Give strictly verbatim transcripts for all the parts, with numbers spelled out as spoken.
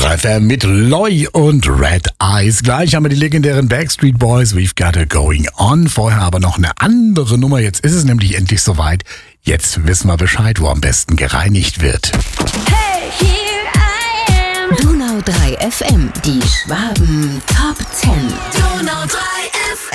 drei F M mit Loy und Red Eyes. Gleich haben wir die legendären Backstreet Boys, We've Got It Going On. Vorher aber noch eine andere Nummer. Jetzt ist es nämlich endlich soweit. Jetzt wissen wir Bescheid, wo am besten gereinigt wird. Hey, here I am. Donau drei F M, die Schwaben Top zehn. Donau drei F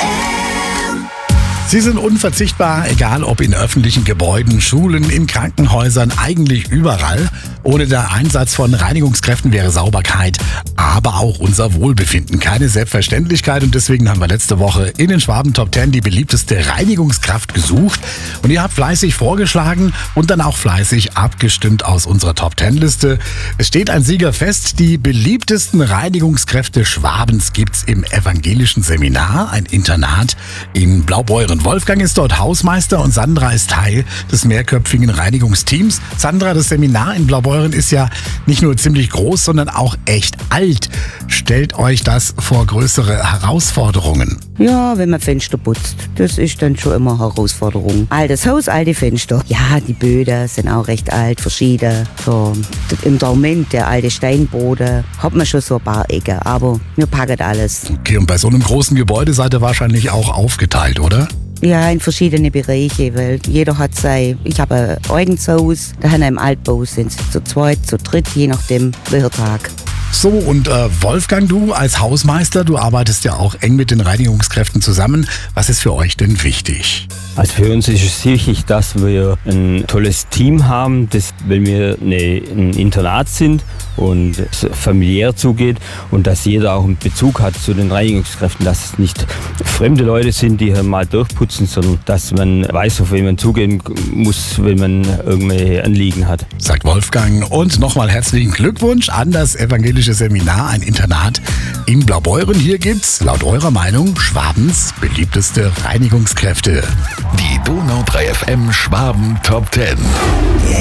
M. Sie sind unverzichtbar, egal ob in öffentlichen Gebäuden, Schulen, in Krankenhäusern, eigentlich überall. Ohne den Einsatz von Reinigungskräften wäre Sauberkeit, aber auch unser Wohlbefinden keine Selbstverständlichkeit. Und deswegen haben wir letzte Woche in den Schwaben Top zehn die beliebteste Reinigungskraft gesucht. Und ihr habt fleißig vorgeschlagen und dann auch fleißig abgestimmt aus unserer Top zehn Liste. Es steht ein Sieger fest. Die beliebtesten Reinigungskräfte Schwabens gibt's im evangelischen Seminar, ein Internat in Blaubeuren. Wolfgang ist dort Hausmeister und Sandra ist Teil des mehrköpfigen Reinigungsteams. Sandra, das Seminar in Blaubeuren ist ja nicht nur ziemlich groß, sondern auch echt alt. Stellt euch das vor größere Herausforderungen? Ja, wenn man Fenster putzt, das ist dann schon immer eine Herausforderung. Altes Haus, alte Fenster. Ja, die Böden sind auch recht alt, verschieden. So, im Dorment, der alte Steinboden, hat man schon so ein paar Ecken, aber wir packen alles. Okay, und bei so einem großen Gebäude seid ihr wahrscheinlich auch aufgeteilt, oder? Ja, in verschiedene Bereiche, weil jeder hat sein, ich habe ein eigenes Haus, da haben wir im Altbau sind sie zu zweit, zu dritt, je nachdem, welcher Tag. So, und äh, Wolfgang, du als Hausmeister, du arbeitest ja auch eng mit den Reinigungskräften zusammen. Was ist für euch denn wichtig? Also für uns ist es wichtig, dass wir ein tolles Team haben, das, weil wir eine, ein Internat sind und es familiär zugeht und dass jeder auch einen Bezug hat zu den Reinigungskräften, dass es nicht fremde Leute sind, die hier mal durchputzen, sondern dass man weiß, auf wen man zugehen muss, wenn man irgendwelche Anliegen hat. Sagt Wolfgang. Und nochmal herzlichen Glückwunsch an das evangelische Seminar, ein Internat in Blaubeuren. Hier gibt's laut eurer Meinung Schwabens beliebteste Reinigungskräfte. Die Donau drei F M Schwaben Top zehn.